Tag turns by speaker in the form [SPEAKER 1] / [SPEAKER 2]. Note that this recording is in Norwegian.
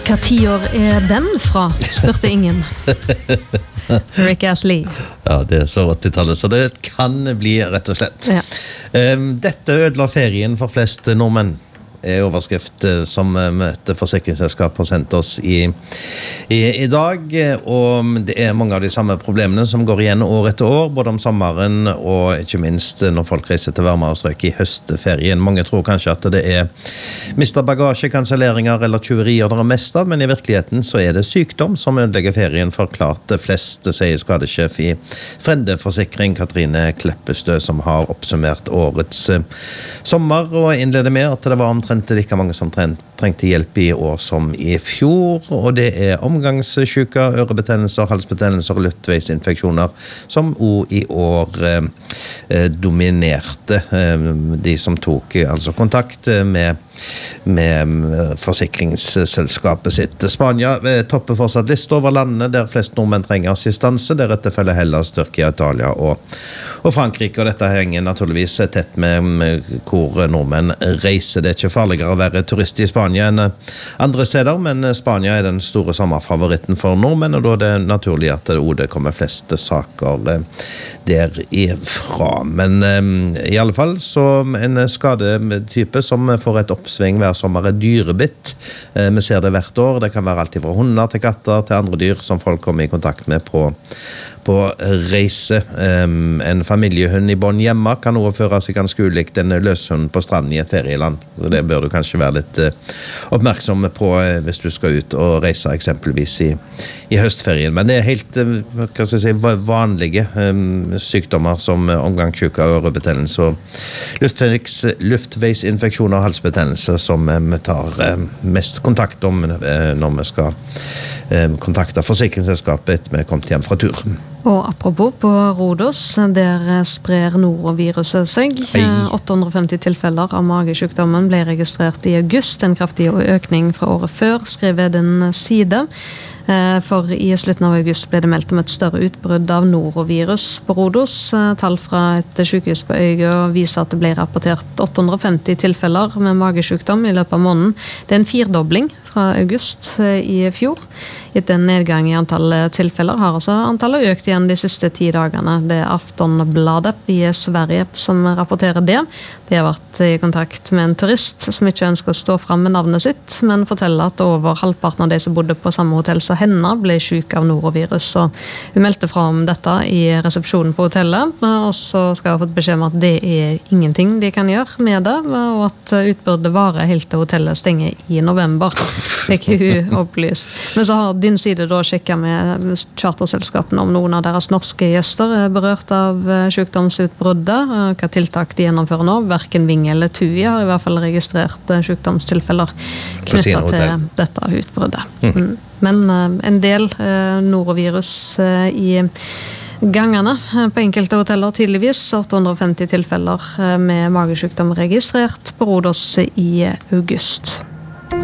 [SPEAKER 1] Hva tiår den fra? Spurte ingen. Rick Astley.
[SPEAKER 2] Ja, det så 80-tallet, så det kan bli rett og slett.
[SPEAKER 1] Ja.
[SPEAKER 2] Dette ødela ferien for flest nordmenn. Overskrift som et forsikringsselskap har sendt oss i dag, og det mange av de samme problemene som går igjen år etter år, både om sommeren og ikke minst når folk reiser til varmere strøk i høstferien. Mange tror kanskje at det mistet bagasje, kanselleringer eller tjuverier det mest av, men i virkeligheten så det sykdom som ødelegger ferien for klart flest, sier skadesjef i Frende Forsikring, Katrine Kleppestø, som har oppsummert årets sommer, og innleder med at det var omtrent like mange som trengte hjelp i år som i fjor, og det omgangssyke, ørebetennelser, halsbetennelser og luftveisinfeksjoner som i år dominerte de som tok altså kontakt med forsikringsselskapet sitt. Spania topper fortsatt liste over landene der flest nordmenn trenger assistanse, deretter følger Hellas, Tyrkia, Italia og Frankrike, og dette henger naturligvis tett med hvor nordmenn reiser. Det ikke farligere å være turist i Spania enn andre steder, men Spania den store sommerfavoritten for nordmenn, og da det naturlig at det kommer flest saker derifra. Men i alle fall så en skadetype som får et oppsving hver sommer dyrebitt. Vi ser det hvert år. Det kan være alt fra hunder til katter til andre dyr som folk kommer i kontakt med på reise. En familiehund i bånd hjemme kan også føre seg ganske ulikt en løshund på stranden i et ferieland. Så det bør du kanskje være litt oppmerksom på hvis du skal ut og reise eksempelvis i høstferien. Men det helt hva skal jeg si, vanlige sykdommer som omgangssyke, ørebetennelse og luftveisinfeksjoner og halsbetennelse som vi tar mest kontakt om når vi skal kontakte forsikringsselskapet etter vi kommet hjem fra tur.
[SPEAKER 1] Og apropos på Rhodos, der sprer noroviruset seg. 850 tilfeller av magesykdommen ble registrert i august, en kraftig økning fra året før, skrev den side. For i slutten av august ble det meldt om et større utbrudd av norovirus på Rhodos. Tall fra et sykehus på Øya viser at det ble rapportert 850 tilfeller med magesykdom i løpet av måneden. Det en firdobling fra august i fjor. Etter en nedgang i antall tilfeller har altså antallet økt igjen de siste 10 dagene. Det Aftonbladet i Sverige som rapporterer det. De har vært i kontakt med en turist som ikke ønsker å stå frem med navnet sitt, men forteller at over halvparten av de som bodde på samme hotell som henne ble syk av norovirus. Så hun meldte fra om dette i resepsjonen på hotellet, og så skal hun ha fått beskjed om at det ingenting de kan gjøre med det, og at utbruddet varer helt til hotellet stenger i november. Fikk hun opplyst. Men så har din side da sjekket med charterselskapene om noen av deres norske gjester berørt av sykdomsutbruddet. Hva tiltak de gjennomfører nå? Hverken Ving eller TUI har i hvert fall registrert sykdomstilfeller knyttet til dette utbruddet. Men en del norovirus i gangene på enkelte hoteller tydeligvis. 850 tilfeller med magesykdom registrert på Rhodos i august.